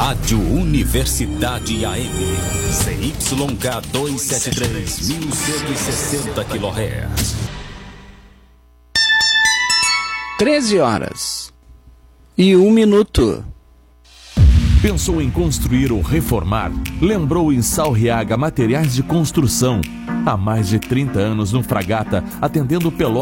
Rádio Universidade AM, ZYK 273, 1160 kHz. 13h01. Pensou em construir ou reformar? Lembrou em Salriaga Materiais de Construção. Há mais de 30 anos no Fragata, atendendo Pelotas